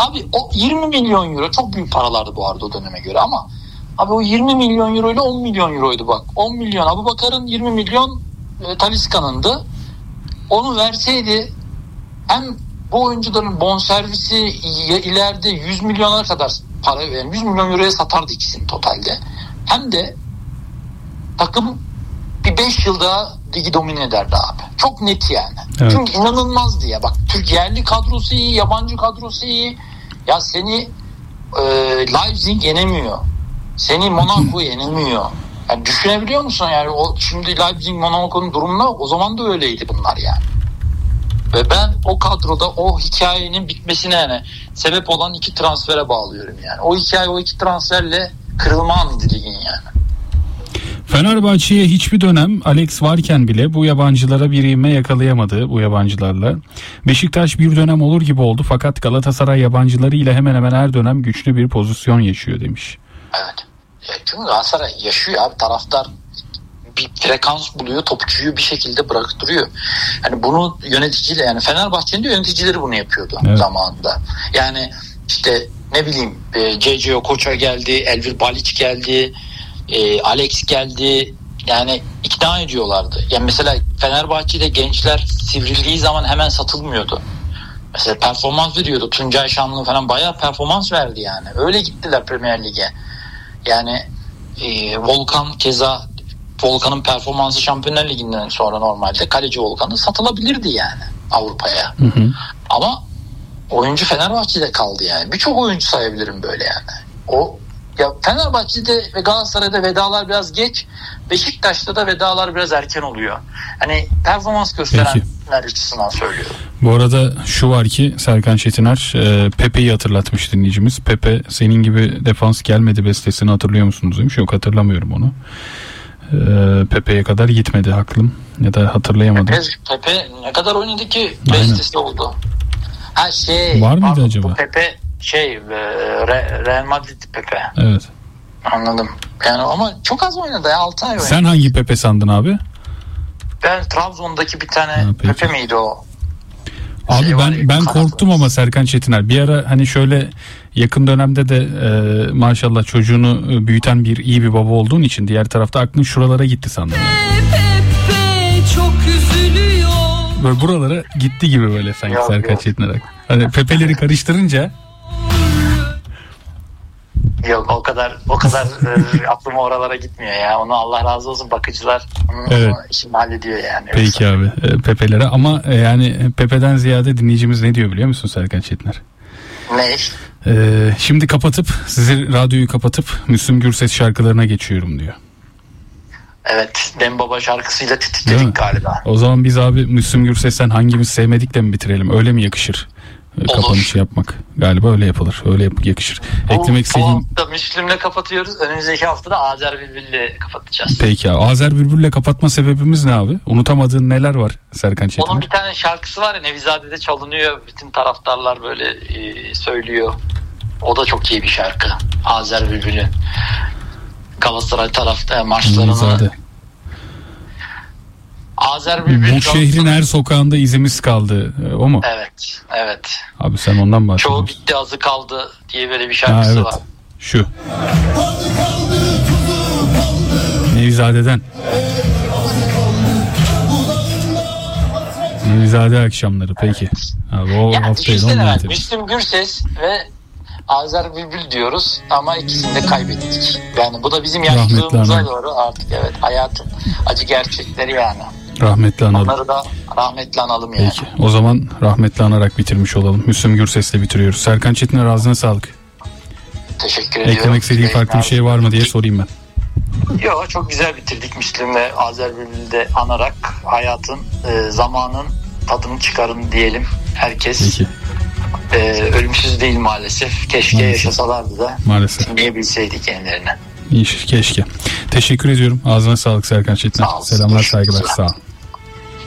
Abi o 20 milyon euro çok büyük paralardı bu arada o döneme göre ama abi o 20 milyon euro ile 10 milyon euroydu bak. 10 milyon Abubakar'ın, 20 milyon Talisca'nındı. Onu verseydi hem bu oyuncuların bonservisi ileride 100 milyona kadar para, yani 100 milyon euroya satardı ikisini totalde. Hem de takım bir 5 yılda ligi domine ederdi abi. Çok net yani. Evet. Çünkü inanılmazdı ya. Bak Türk yerli kadrosu iyi, yabancı kadrosu iyi. Ya seni Leipzig yenemiyor. Seni Monaco yenemiyor. Yani düşünebiliyor musun yani o şimdi Leipzig Monaco'nun durumuna o zaman da öyleydi bunlar yani. Ve ben o kadroda o hikayenin bitmesine yani sebep olan 2 transfere bağlıyorum yani. O hikaye o 2 transferle kırılma anıydı ligin yani. Fenerbahçe'ye hiçbir dönem Alex varken bile bu yabancılara bir ivme yakalayamadı bu yabancılarla. Beşiktaş bir dönem olur gibi oldu fakat Galatasaray yabancıları ile hemen hemen her dönem güçlü bir pozisyon yaşıyor demiş. Evet. Çünkü Galatasaray yaşıyor abi, taraftar bir frekans buluyor, topçuyu bir şekilde bıraktırıyor. Yani bunu yöneticiyle yani Fenerbahçe'nin de yöneticileri bunu yapıyordu zamanında. Yani işte ne bileyim C.C. Okocha geldi, Elvir Balić geldi, Alex geldi. Yani ikna ediyorlardı. Yani mesela Fenerbahçe'de gençler sivrildiği zaman hemen satılmıyordu. Mesela performans veriyordu. Tuncay Şanlı falan bayağı performans verdi yani. Öyle gittiler Premier Lig'e. Yani Volkan keza Volkan'ın performansı Şampiyonlar Ligi'nden sonra normalde kaleci Volkan'ı satılabilirdi yani Avrupa'ya. Hı hı. Ama oyuncu Fenerbahçe'de kaldı yani. Birçok oyuncu sayabilirim böyle yani. O ya Fenerbahçe'de ve Galatasaray'da vedalar biraz geç, Beşiktaş'ta da vedalar biraz erken oluyor. Hani performans gösterenler açısından söylüyorum. Bu arada şu var ki Serkan Çetiner Pepe'yi hatırlatmış dinleyicimiz. Pepe senin gibi defans gelmedi bestesini hatırlıyor musunuz demiş. Yok, hatırlamıyorum onu. Pepe'ye kadar gitmedi aklım ya da hatırlayamadım. Pepe ne kadar oynadı ki bestesi oldu. Ha var mıydı acaba? Bu Pepe Real Madrid Pepe. Evet. Anladım. Yani ama çok az oynadı ya, 6 ay oynadı. Sen hangi Pepe sandın abi? Ben Trabzon'daki bir tane Pepe miydi o? Abi ben korktum ama Serkan Çetiner. Bir ara hani şöyle yakın dönemde de maşallah çocuğunu büyüten iyi bir baba olduğun için diğer tarafta aklın şuralara gitti sandım. Pepe çok üzülüyor. Böyle buralara gitti gibi böyle sanki Serkan Çetiner. Hani Pepe'leri karıştırınca. Yok o kadar aklıma oralara gitmiyor ya. Onu Allah razı olsun bakıcılar işini hallediyor yani. Peki abi Pepe'lere ama yani Pepe'den ziyade dinleyicimiz ne diyor biliyor musun Serkan Çetiner? Ne? Şimdi sizi radyoyu kapatıp Müslüm Gürses şarkılarına geçiyorum diyor. Evet, Dem Baba şarkısıyla titredik galiba. O zaman biz abi Müslüm Gürses'ten hangimiz sevmedik de mi bitirelim? Öyle mi yakışır? Kapanışı yapmak. Galiba öyle yapılır. Öyle eklemek istediğim. Bu hafta Müslüm'le kapatıyoruz. Önümüzdeki hafta da Azer Bülbül'le kapatacağız. Peki abi. Azer Bülbül'le kapatma sebebimiz ne abi? Unutamadığın neler var Serkan Çetiner? Onun bir tane şarkısı var ya, Nevizade'de çalınıyor. Bütün taraftarlar böyle söylüyor. O da çok iyi bir şarkı. Azer Bülbül'ün Galatasaray tarafta maçlarını. Azer Bülbül. Bu şehrin her sokağında izimiz kaldı. O mu? Evet. Abi sen ondan bahsediyorsun. Çoğu bitti, azı kaldı diye böyle bir şarkısı var. Şu. Nevizade'den. Nevizade akşamları peki. Abi o yani haftaydı ondan. Müslüm Gürses ve Azer Bülbül diyoruz ama ikisini de kaybettik. Yani bu da bizim yaşlılığımıza doğru artık hayatın acı gerçekleri yani. Rahmetli analım. Onları da rahmetli analım yani. Peki o zaman rahmetli anarak bitirmiş olalım. Müslüm Gürses'le bitiriyoruz. Serkan Çetiner ağzına sağlık. Teşekkür ediyorum. Eklemek istediğin farklı bir şey var mı diye sorayım ben. Yok, çok güzel bitirdik Müslüm ve Azer Bülbül'de anarak hayatın zamanın tadını çıkarın diyelim. Herkes ölümsüz değil maalesef. Keşke yaşasalardı da. Maalesef. Dinleyebilseydik kendilerine. Keşke. Teşekkür ediyorum. Ağzına sağlık Serkan Çetiner. Selamlar, saygılar. Sağ ol.